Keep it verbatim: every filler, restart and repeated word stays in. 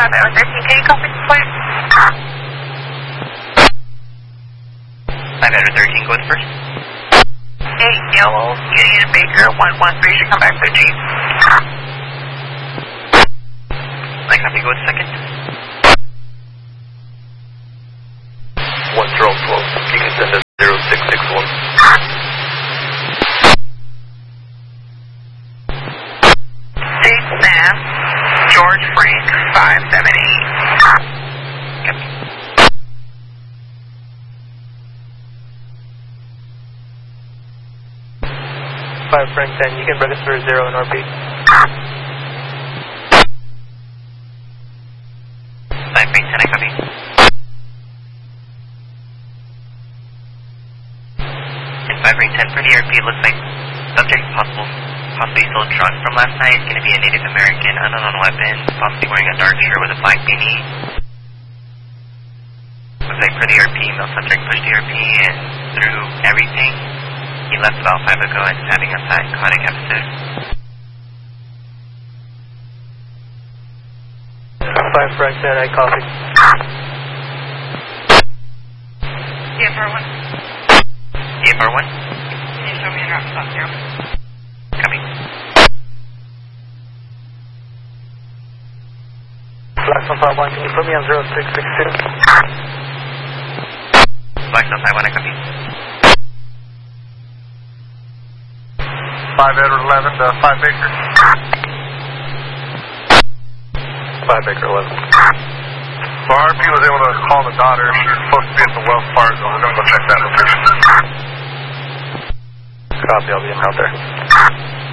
five Echo thirteen, can you copy this point? five Echo thirteen, go with first. eight Yellow, getting in Baker, one one three should come back to Jeep. I copy, go with second. one zero twelve, you can send us zero six six one. six Sam, George Frank, five seven eight. Copy. five Frank ten, you can register zero in R P. five Frank ten, I copy. And five Frank ten, for the R P, it looks like subject possible, possibly still drunk from last night. It's going to be a Native American, unknown weapon, possibly wearing a dark shirt with a black beanie. Looks like for the R P, male subject pushed the R P and through everything. He left about five ago and is having a psychotic episode. five Frank ten, I copy. D F R one. D F R one? Can you show me an route stop zero? Copy. Blackstone five one, can you put me on zero six six two? Blackstone five one, I copy. five Edward eleven, uh, five Baker. five Baker eleven. Well, R P was able to call the daughter. She's supposed to be at the Wells Fargo. We're going to go check that location. Copy, I'll be out there.